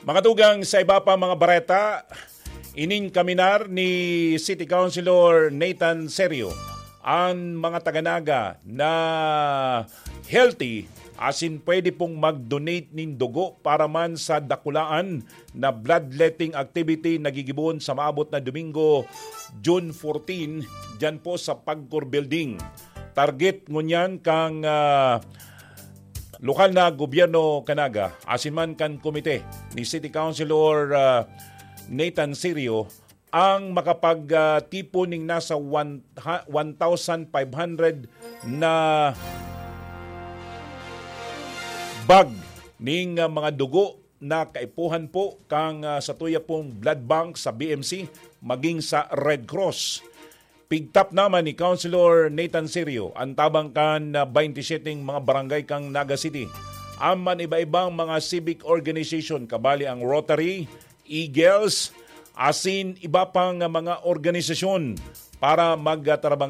Mga dugang sa iba pa mga bareta, kaminar ni City Councilor Nathan Serio ang mga taga-Naga na healthy asin pwede pong mag-donate nin dugo para man sa dakulaan na bloodletting activity nagigibon sa maabot na Domingo, June 14, dyan po sa Pagcor Building. Target ngunyan kang lokal na gobyerno kanaga, asin man kan komite ni City Councilor Nathan Serio ang makapag-tipo ning nasa 1,500 na bag ning mga dugo na kaipuhan po kang sa tuya pong blood bank sa BMC maging sa Red Cross. Pigtap naman ni Councilor Nathan Serio ang tabang kan 27 mga barangay kang Naga City. Aman iba-ibang mga civic organization kabali ang Rotary, Eagles, asin iba pang mga organisasyon para magtarabang